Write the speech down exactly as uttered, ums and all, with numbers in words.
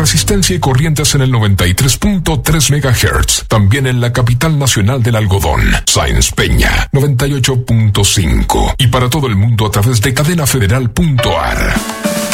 resistencia y corrientes en el noventa y tres punto tres megahertz. También en la capital nacional del algodón, Sáenz Peña, noventa y ocho punto cinco. Y para todo el mundo a través de cadena federal punto a r.